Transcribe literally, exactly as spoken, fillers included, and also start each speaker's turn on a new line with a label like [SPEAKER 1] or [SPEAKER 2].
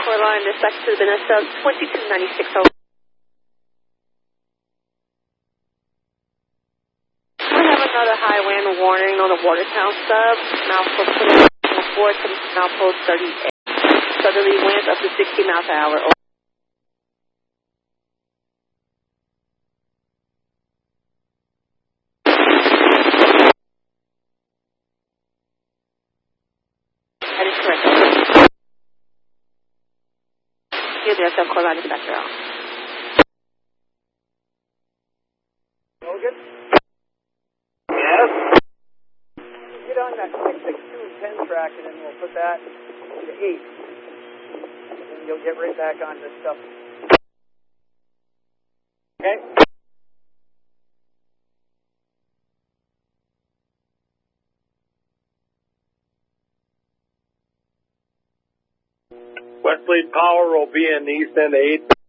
[SPEAKER 1] Carolina, this back to the Minnesota twenty-two ninety-six. Over. We have another high wind warning on the Watertown sub. Now for four to now post thirty-eight. Southerly winds up to sixty miles per hour. Over. That is correct. Here there, South Carolina, Doctor Al.
[SPEAKER 2] Logan? Yes? Get on that six six two ten track and then we'll put that to eight. And you'll get right back on this stuff. Okay?
[SPEAKER 3] West Lead Power will be in the east end eight.